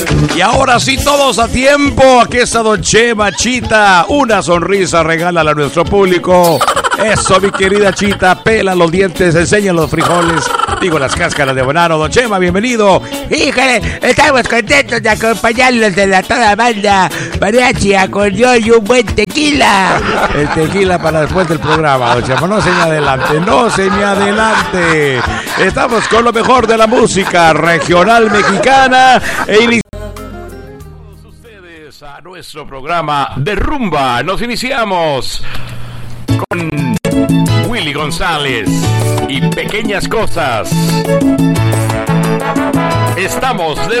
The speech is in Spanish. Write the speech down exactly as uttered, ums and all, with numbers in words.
Y ahora sí, todos a tiempo. Aquí está Don Chema, Chita. Una sonrisa regálala a nuestro público. Eso, mi querida Chita. Pela los dientes, enseña los frijoles. Digo, las cáscaras de banano. Don Chema, bienvenido. Híjole, estamos contentos de acompañarlos de la toda banda. Mariachi, acordeón y un buen tequila. El tequila para después del programa, Don Chema. No se me adelante, no se me adelante. Estamos con lo mejor de la música regional mexicana. E iniciamos ustedes a nuestro programa de rumba. Nos iniciamos con Willy González y Pequeñas Cosas. Estamos de